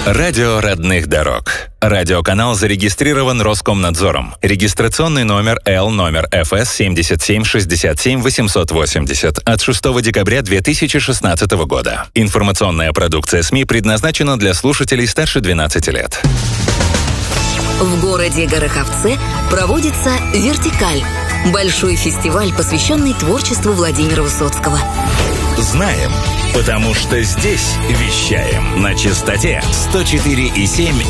Радио родных дорог. Радиоканал зарегистрирован Роскомнадзором. Регистрационный номер ФС 77 880 от 6 декабря 2016 года. Информационная продукция СМИ предназначена для слушателей старше 12 лет. В городе Гороховце проводится «Вертикаль» – большой фестиваль, посвященный творчеству Владимира Высоцкого. Знаем, потому что здесь вещаем на частоте 104,7